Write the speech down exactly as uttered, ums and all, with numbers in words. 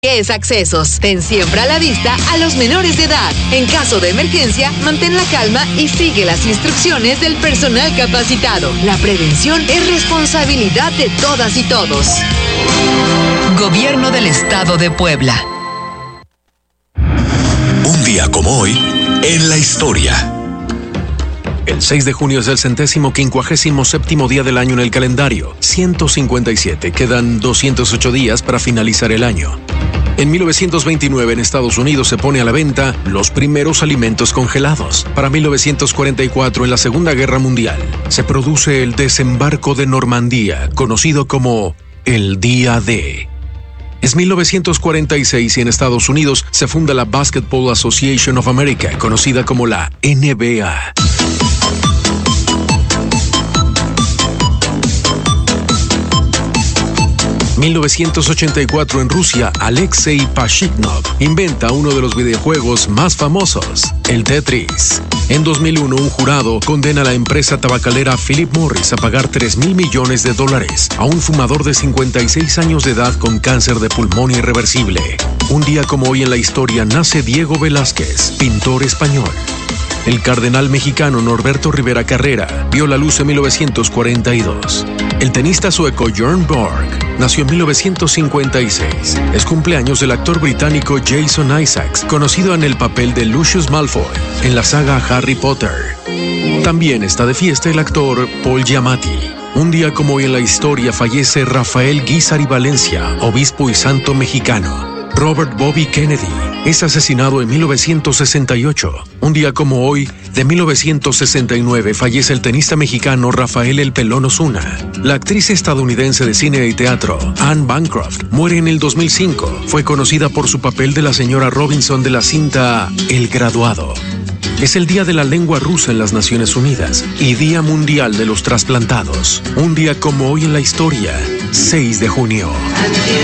Es Accesos. Ten siempre a la vista a los menores de edad. En caso de emergencia, mantén la calma y sigue las instrucciones del personal capacitado. La prevención es responsabilidad de todas y todos. Gobierno del Estado de Puebla. Un día como hoy, en la historia. El seis de junio es el centésimo quincuagésimo séptimo día del año en el calendario. ciento cincuenta y siete. Quedan doscientos ocho días para finalizar el año. En mil novecientos veintinueve en Estados Unidos se pone a la venta los primeros alimentos congelados. Para mil novecientos cuarenta y cuatro, en la Segunda Guerra Mundial, se produce el desembarco de Normandía, conocido como el Día D. Es mil novecientos cuarenta y seis y en Estados Unidos se funda la Basketball Association of America, conocida como la N B A. mil novecientos ochenta y cuatro en Rusia, Alexei Pashitnov inventa uno de los videojuegos más famosos, el Tetris. En dos mil uno, un jurado condena a la empresa tabacalera Philip Morris a pagar tres mil millones de dólares a un fumador de cincuenta y seis años de edad con cáncer de pulmón irreversible. Un día como hoy en la historia nace Diego Velázquez, pintor español. El cardenal mexicano Norberto Rivera Carrera vio la luz en mil novecientos cuarenta y dos. El tenista sueco Björn Borg nació en mil novecientos cincuenta y seis. Es cumpleaños del actor británico Jason Isaacs, conocido en el papel de Lucius Malfoy en la saga Harry Potter. También está de fiesta el actor Paul Giamatti. Un día como hoy en la historia fallece Rafael Guízar y Valencia, obispo y santo mexicano. Robert Bobby Kennedy es asesinado en mil novecientos sesenta y ocho. Un día como hoy, de mil novecientos sesenta y nueve, fallece el tenista mexicano Rafael El Pelón Osuna. La actriz estadounidense de cine y teatro, Anne Bancroft, muere en el dos mil cinco. Fue conocida por su papel de la señora Robinson de la cinta El Graduado. Es el Día de la Lengua Rusa en las Naciones Unidas y Día Mundial de los Trasplantados. Un día como hoy en la historia, seis de junio.